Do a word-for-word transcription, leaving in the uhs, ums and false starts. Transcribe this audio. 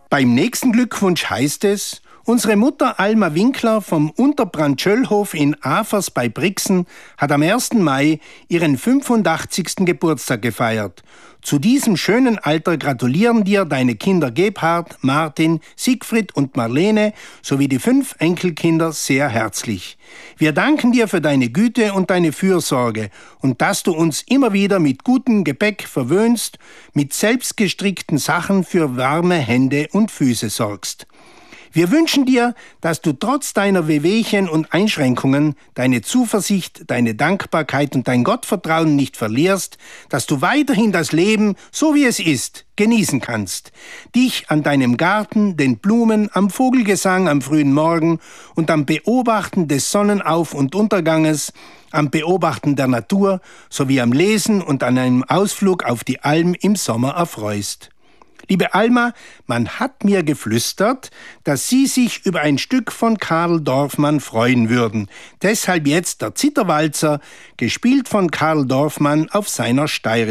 Beim nächsten Glückwunsch heißt es: Unsere Mutter Alma Winkler vom Unterbrandschöllhof in Afers bei Brixen hat am ersten Mai ihren fünfundachtzigsten Geburtstag gefeiert. Zu diesem schönen Alter gratulieren dir deine Kinder Gebhard, Martin, Siegfried und Marlene sowie die fünf Enkelkinder sehr herzlich. Wir danken dir für deine Güte und deine Fürsorge und dass du uns immer wieder mit gutem Gebäck verwöhnst, mit selbstgestrickten Sachen für warme Hände und Füße sorgst. Wir wünschen dir, dass du trotz deiner Wehwehchen und Einschränkungen deine Zuversicht, deine Dankbarkeit und dein Gottvertrauen nicht verlierst, dass du weiterhin das Leben, so wie es ist, genießen kannst. Dich an deinem Garten, den Blumen, am Vogelgesang am frühen Morgen und am Beobachten des Sonnenauf- und Unterganges, am Beobachten der Natur sowie am Lesen und an einem Ausflug auf die Alm im Sommer erfreust. Liebe Alma, man hat mir geflüstert, dass Sie sich über ein Stück von Karl Dorfmann freuen würden. Deshalb jetzt der Zitterwalzer, gespielt von Karl Dorfmann auf seiner Steirischen.